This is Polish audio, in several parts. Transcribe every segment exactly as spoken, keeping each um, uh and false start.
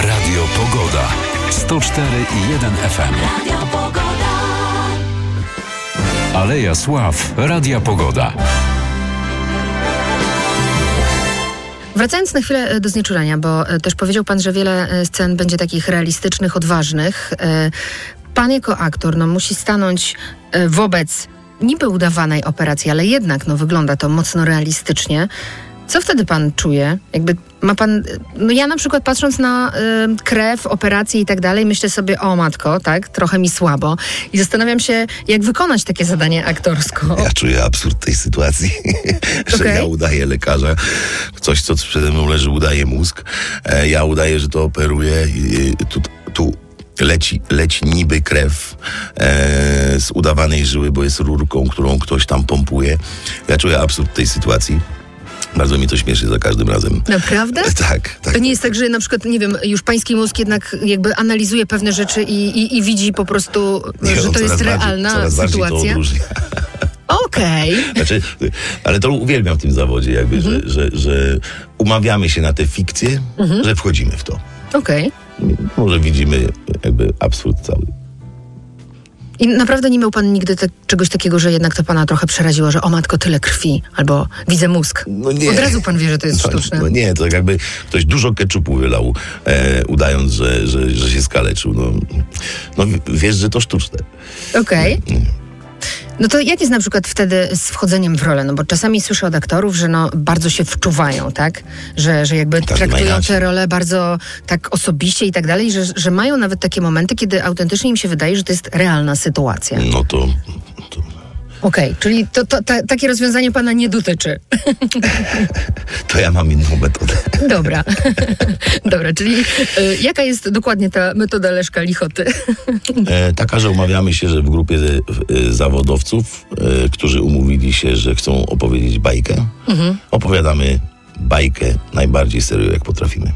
Radio Pogoda. sto cztery i jeden F M. Radio Pogoda. Aleja Sław. Radia Pogoda. Wracając na chwilę do znieczulenia, bo też powiedział pan, że wiele scen będzie takich realistycznych, odważnych. Pan jako aktor no, musi stanąć wobec niby udawanej operacji, ale jednak no, wygląda to mocno realistycznie. Co wtedy pan czuje? Jakby ma pan... No ja na przykład patrząc na y, krew, operacje i tak dalej, myślę sobie, o matko, tak, trochę mi słabo. I zastanawiam się, jak wykonać takie zadanie aktorsko. Ja czuję absurd tej sytuacji, że okay. ja udaję lekarza, coś, co przede mną leży, udaje mózg. E, ja udaję, że to operuję. I, tu, tu leci, leci niby krew e, z udawanej żyły, bo jest rurką, którą ktoś tam pompuje. Ja czuję absurd tej sytuacji. Bardzo mi to śmieszy za każdym razem. Naprawdę? Tak, tak. To nie jest tak, że na przykład, nie wiem, już pański mózg jednak jakby analizuje pewne rzeczy i, i, i widzi po prostu, nie, że to jest realna bardziej, coraz sytuacja? Bardziej to Okej. Okay. Znaczy, ale to uwielbiam w tym zawodzie, jakby, mhm. że, że, że umawiamy się na te fikcje, mhm. że wchodzimy w to. Okej. Okay. Może widzimy jakby absurd cały. I naprawdę nie miał pan nigdy te, czegoś takiego, że jednak to pana trochę przeraziło, że o matko, tyle krwi, albo widzę mózg. No nie. Od razu pan wie, że to jest no, sztuczne. No nie, to jakby ktoś dużo keczupu wylał, e, udając, że, że, że się skaleczył. No, no wiesz, że to sztuczne. Okej. Okay. No to jak jest na przykład wtedy z wchodzeniem w rolę? No bo czasami słyszę od aktorów, że no bardzo się wczuwają, tak? Że, że jakby Każdy traktują te role bardzo tak osobiście i tak dalej, że, że mają nawet takie momenty, kiedy autentycznie im się wydaje, że to jest realna sytuacja. No to... to... Okej, okay, czyli to, to, ta, takie rozwiązanie pana nie dotyczy. To ja mam inną metodę. Dobra. Dobra, czyli y, jaka jest dokładnie ta metoda Leszka Lichoty? E, taka, że umawiamy się, że w grupie e, zawodowców, e, którzy umówili się, że chcą opowiedzieć bajkę, mhm. opowiadamy bajkę najbardziej serio, jak potrafimy.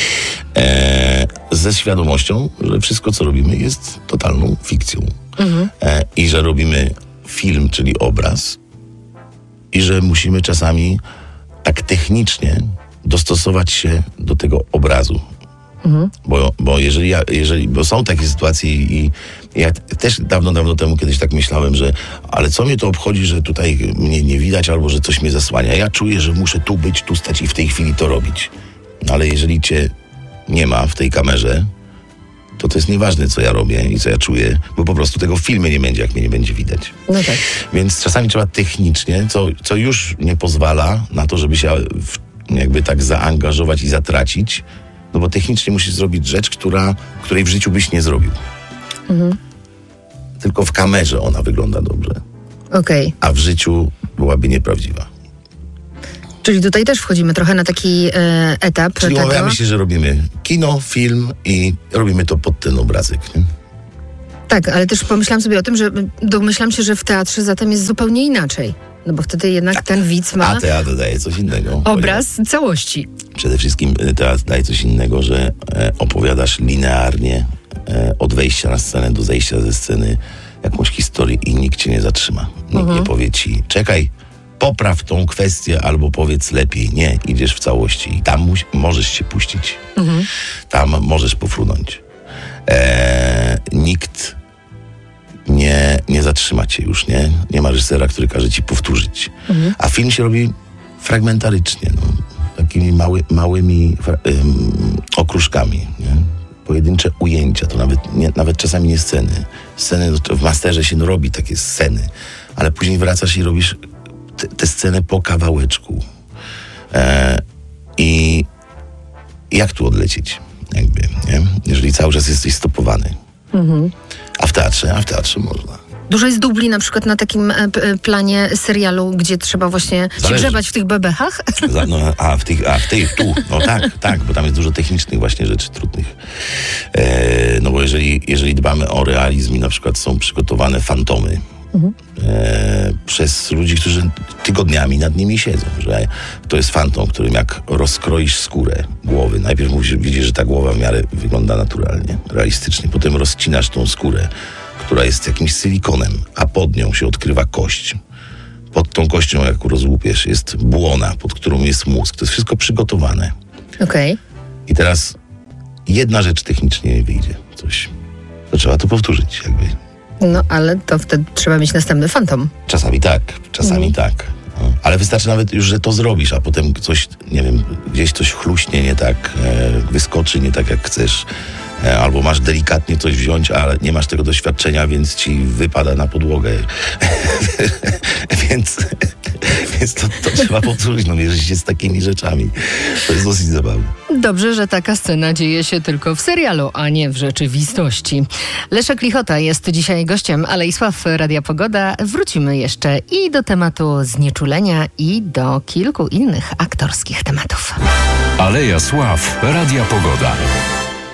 E, ze świadomością, że wszystko, co robimy, jest totalną fikcją. Mhm. E, I że robimy film, czyli obraz, i że musimy czasami tak technicznie dostosować się do tego obrazu. Mhm. Bo, bo jeżeli, ja, jeżeli bo są takie sytuacje i ja też dawno, dawno temu kiedyś tak myślałem, że ale co mnie to obchodzi, że tutaj mnie nie widać albo że coś mnie zasłania. Ja czuję, że muszę tu być, tu stać i w tej chwili to robić. No ale jeżeli cię nie ma w tej kamerze, to to jest nieważne, co ja robię i co ja czuję, bo po prostu tego w filmie nie będzie, jak mnie nie będzie widać. No tak. Więc czasami trzeba technicznie, co, co już nie pozwala na to, żeby się w, jakby tak zaangażować i zatracić, no bo technicznie musisz zrobić rzecz, która, której w życiu byś nie zrobił. Mhm. Tylko w kamerze ona wygląda dobrze. Okej. Okay. A w życiu byłaby nieprawdziwa. Czyli tutaj też wchodzimy trochę na taki e, etap. Czyli tego... umawiamy się, że robimy kino, film i robimy to pod ten obrazek. Nie? Tak, ale też pomyślałam sobie o tym, że domyślam się, że w teatrze zatem jest zupełnie inaczej. No bo wtedy jednak ten widz ma... A teatr daje coś innego. Obraz całości. Przede wszystkim teatr daje coś innego, że e, opowiadasz linearnie e, od wejścia na scenę do zejścia ze sceny jakąś historię i nikt cię nie zatrzyma. Nikt mhm. nie powie ci, czekaj, popraw tą kwestię albo powiedz lepiej. Nie, idziesz w całości i tam muś, możesz się puścić. Mhm. Tam możesz pofrunąć. E, nikt nie, nie zatrzyma cię już, nie? Nie ma reżysera, który każe ci powtórzyć. Mhm. A film się robi fragmentarycznie, no, takimi mały, małymi ym, okruszkami, nie? Pojedyncze ujęcia, to nawet, nie, nawet czasami nie sceny. Sceny w masterze się no, robi takie sceny, ale później wracasz i robisz tę scenę po kawałeczku. E, I jak tu odlecieć? Jakby, nie? Jeżeli cały czas jesteś stopowany. Mhm. A w teatrze? A w teatrze można. Dużo jest dubli na przykład na takim e, p, planie serialu, gdzie trzeba właśnie Zależy. się grzebać w tych bebechach? Za, no, a, w tych, a w tych, tu, no tak, tak, bo tam jest dużo technicznych właśnie rzeczy trudnych. E, no bo jeżeli, jeżeli dbamy o realizm i na przykład są przygotowane fantomy, Mhm. E, przez ludzi, którzy tygodniami nad nimi siedzą, że to jest fantom, którym jak rozkroisz skórę głowy, najpierw mówisz, widzisz, że ta głowa w miarę wygląda naturalnie, realistycznie, potem rozcinasz tą skórę, która jest jakimś silikonem, a pod nią się odkrywa kość. Pod tą kością, jak rozłupiesz, jest błona, pod którą jest mózg. To jest wszystko przygotowane. Okej. Okay. I teraz jedna rzecz technicznie nie wyjdzie, coś, to trzeba to powtórzyć jakby. No, ale to wtedy trzeba mieć następny fantom. Czasami tak, czasami Mhm. tak. No. Ale wystarczy nawet już, że to zrobisz, a potem coś, nie wiem, gdzieś coś chluśnie nie tak, e, wyskoczy nie tak jak chcesz. E, albo masz delikatnie coś wziąć, ale nie masz tego doświadczenia, więc ci wypada na podłogę. więc więc to, to trzeba powtórzyć, no mierzyć się z takimi rzeczami. To jest dosyć zabawne. Dobrze, że taka scena dzieje się tylko w serialu, a nie w rzeczywistości. Leszek Lichota jest dzisiaj gościem Alejsław Radia Pogoda. Wrócimy jeszcze i do tematu znieczulenia, i do kilku innych aktorskich tematów. Aleja Sław Radia Pogoda.